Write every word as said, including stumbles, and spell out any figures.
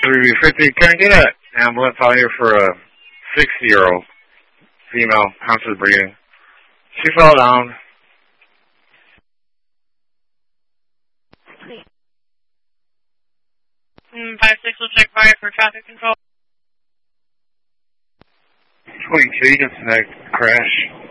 three fifty, can I get an ambulance out here for a sixty-year-old female, conscious breathing? She fell down. Mm, five six will check fire for traffic control. twenty-two, you can connect crash.